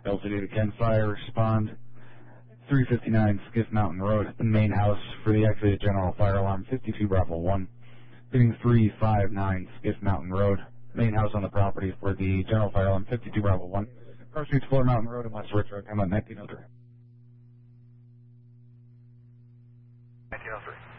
LCD to Ken Fire, respond 359 Skiff Mountain Road, the main house for the activated general fire alarm, 52 Bravo 1. Being 359 Skiff Mountain Road, main house on the property for the general fire alarm, 52 Bravo 1. Cross Street, Fuller Mountain Road in West Ridge Road, come on 1903. 1903.